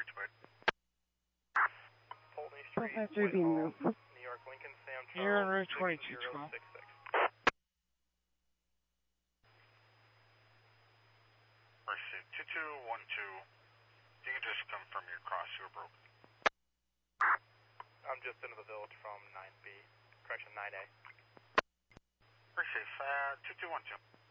Street. Pulteney Street, That's being moved. New York, Lincoln, Sam You're on Charles, Route 2212. 6066. Receive 2212. You can just confirm your cross, you were broken. I'm just into the village from 9B, correction, 9A. Receive 2212.